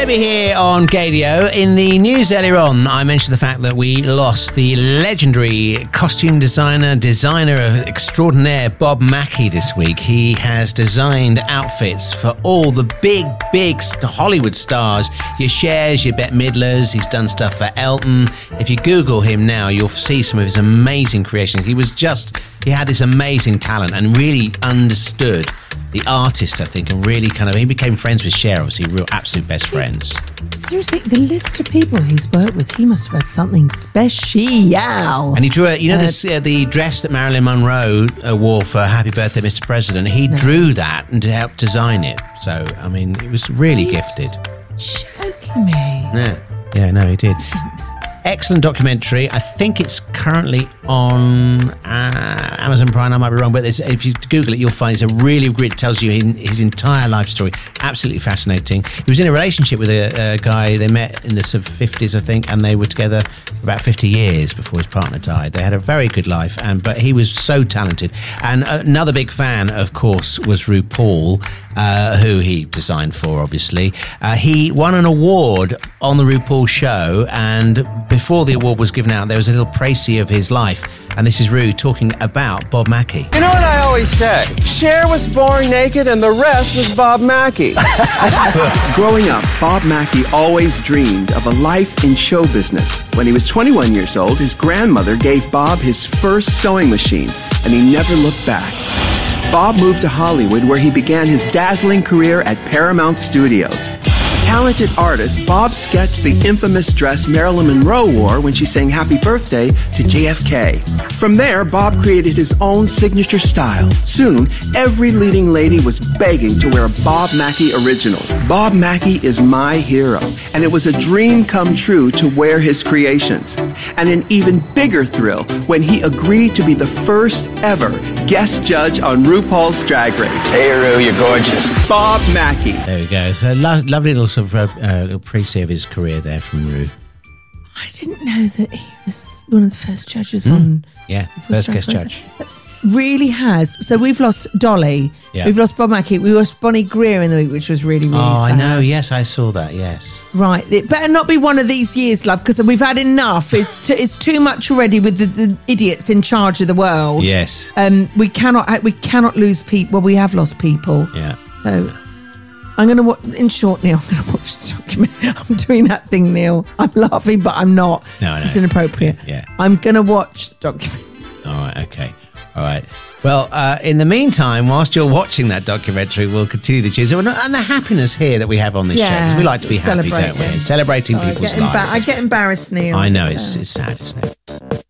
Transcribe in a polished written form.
Debbie here on Gadio. In the news earlier on, I mentioned the fact that we lost the legendary costume designer extraordinaire Bob Mackie this week. He has designed outfits for all the big Hollywood stars. Your Chers, your Bette Midlers. He's done stuff for Elton. If you Google him now, you'll see some of his amazing creations. He had this amazing talent and really understood the artist, I think, and really he became friends with Cher, obviously, real absolute best friends. Seriously, the list of people he's worked with, he must have had something special. And he drew the dress that Marilyn Monroe wore for Happy Birthday, Mr. President. He drew that and helped design it. So, I mean, it was really gifted. Joking me. Yeah, no, he did. Excellent documentary. I think it's currently on Amazon Prime. I might be wrong, but if you Google it, you'll find it's a really great. It tells you his entire life story. Absolutely fascinating. He was in a relationship with a guy. They met in the sort of 50s, I think, and they were together for about 50 years before his partner died. They had a very good life, but he was so talented. And another big fan, of course, was RuPaul, who he designed for, obviously. He won an award on the RuPaul show, and before the award was given out, there was a little précis of his life, and this is Ru talking about Bob Mackie. You know what I always say? Cher was born naked and the rest was Bob Mackie. Growing up, Bob Mackie always dreamed of a life in show business. When he was 21 years old, his grandmother gave Bob his first sewing machine, and he never looked back. Bob moved to Hollywood, where he began his dazzling career at Paramount Studios. Talented artist, Bob sketched the infamous dress Marilyn Monroe wore when she sang Happy Birthday to JFK. From there, Bob created his own signature style. Soon, every leading lady was begging to wear a Bob Mackie original. Bob Mackie is my hero, and it was a dream come true to wear his creations. And an even bigger thrill when he agreed to be the first ever guest judge on RuPaul's Drag Race. Hey, Ru, you're gorgeous. Bob Mackie. There we go. So lovely little sort of little précis of his career there from Ru. I didn't know that he was one of the first judges on... Yeah, first guest judge. That's really has. So we've lost Dolly. Yeah. We've lost Bob Mackie. We lost Bonnie Greer in the week, which was really, really sad. I know. Yes, I saw that. Yes. Right. It better not be one of these years, love, because we've had enough. It's too much already with the idiots in charge of the world. Yes. We cannot lose people. Well, we have lost people. Yeah. So... I'm going to watch, in short, Neil, I'm going to watch this documentary. I'm doing that thing, Neil. I'm laughing, but I'm not. No. It's inappropriate. Yeah. I'm going to watch the documentary. All right, okay. All right. Well, in the meantime, whilst you're watching that documentary, we'll continue the cheers and the happiness here that we have on this show. Because we like to be happy, don't we? Celebrating people's lives. I get embarrassed, Neil. I know, it's sad, isn't it?